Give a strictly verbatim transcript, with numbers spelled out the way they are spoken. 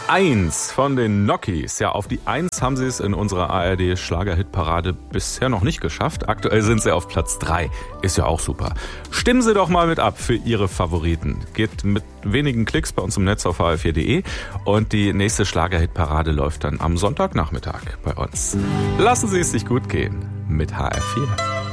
eins von den Nokis. Ja, auf die eins haben sie es in unserer A R D-Schlager-Hitparade bisher noch nicht geschafft. Aktuell sind sie auf Platz drei. Ist ja auch super. Stimmen Sie doch mal mit ab für Ihre Favoriten. Geht mit wenigen Klicks bei uns im Netz auf h r vier punkt d e und die nächste Schlager-Hitparade läuft dann am Sonntagnachmittag bei uns. Lassen Sie es sich gut gehen mit H R vier.